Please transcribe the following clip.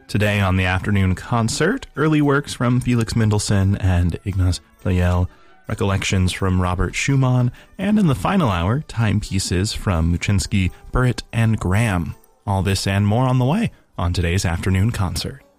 Today on the afternoon concert, early works from Felix Mendelssohn and Ignaz Pleyel, recollections from Robert Schumann, and in the final hour, timepieces from Muchinsky, Burritt, and Graham. All this and more on the way on today's afternoon concert.